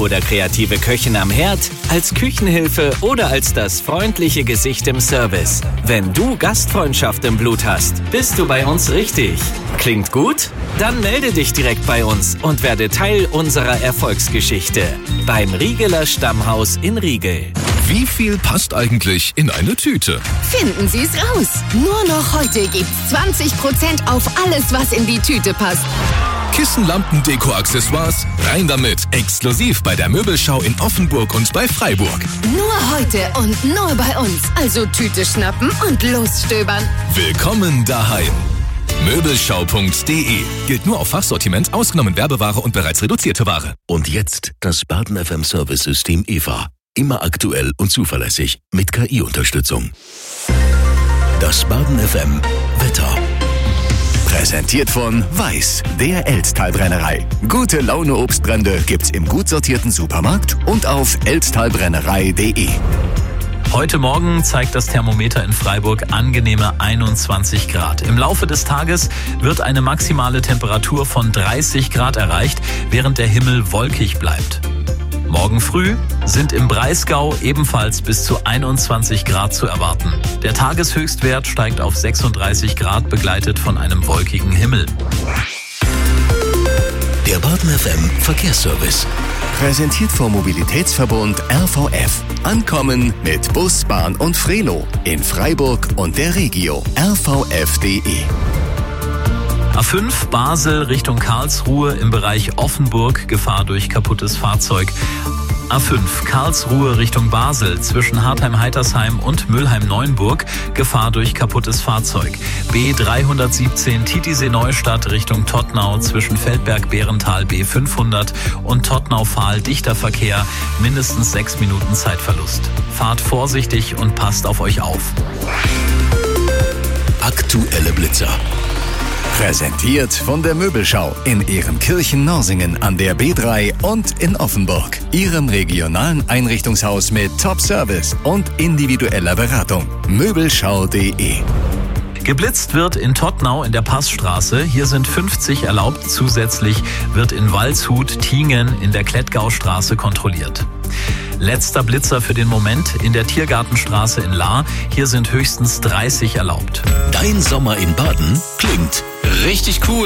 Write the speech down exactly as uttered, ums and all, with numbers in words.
oder kreative Köchin am Herd, als Küchenhilfe oder als das freundliche Gesicht im Service. Wenn du Gastfreundschaft im Blut hast, bist du bei uns richtig. Klingt gut? Dann melde dich direkt bei uns und werde Teil unserer Erfolgsgeschichte beim Riegeler Stammhaus in Riegel. Wie viel passt eigentlich in eine Tüte? Finden Sie es raus. Nur noch heute gibt's zwanzig Prozent auf alles, was in die Tüte passt. Kissen, Lampen, Deko-Accessoires, rein damit. Exklusiv bei der Möbelschau in Offenburg und bei Freiburg. Nur heute und nur bei uns. Also Tüte schnappen und losstöbern. Willkommen daheim. Möbelschau punkt de. Gilt nur auf Fachsortiment, ausgenommen Werbeware und bereits reduzierte Ware. Und jetzt das Baden F M Service System E V A. Immer aktuell und zuverlässig mit K I-Unterstützung. Das Baden F M Wetter. Präsentiert von Weiß, der Elztal-Brennerei. Gute Laune Obstbrände gibt's im gut sortierten Supermarkt und auf elztalbrennerei punkt de. Heute Morgen zeigt das Thermometer in Freiburg angenehme einundzwanzig Grad. Im Laufe des Tages wird eine maximale Temperatur von dreißig Grad erreicht, während der Himmel wolkig bleibt. Morgen früh sind im Breisgau ebenfalls bis zu einundzwanzig Grad zu erwarten. Der Tageshöchstwert steigt auf sechsunddreißig Grad, begleitet von einem wolkigen Himmel. Der Baden F M Verkehrsservice. Präsentiert vom Mobilitätsverbund R V F. Ankommen mit Bus, Bahn und Frelo in Freiburg und der Regio. R V F punkt de. A fünf Basel Richtung Karlsruhe im Bereich Offenburg, Gefahr durch kaputtes Fahrzeug. A fünf Karlsruhe Richtung Basel zwischen Hartheim-Heitersheim und Mülheim-Neuenburg, Gefahr durch kaputtes Fahrzeug. B dreihundertsiebzehn Titisee-Neustadt Richtung Tottnau zwischen Feldberg-Behrental B fünfhundert und Tottnau-Fahl dichter Verkehr, mindestens sechs Minuten Zeitverlust. Fahrt vorsichtig und passt auf euch auf. Aktuelle Blitzer. Präsentiert von der Möbelschau in Ehrenkirchen-Norsingen an der B drei und in Offenburg. Ihrem regionalen Einrichtungshaus mit Top-Service und individueller Beratung. Möbelschau punkt de. Geblitzt wird in Tottnau in der Passstraße. Hier sind fünfzig erlaubt. Zusätzlich wird in Waldshut, Tingen in der Klettgaustraße kontrolliert. Letzter Blitzer für den Moment in der Tiergartenstraße in Lahr. Hier sind höchstens dreißig erlaubt. Dein Sommer in Baden klingt richtig cool.